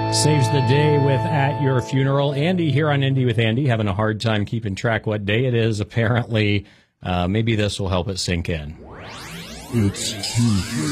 Saves the day with At Your Funeral. Andy here on Indy with Andy, having a hard time keeping track what day it is. Apparently, maybe this will help it sink in. It's Tuesday.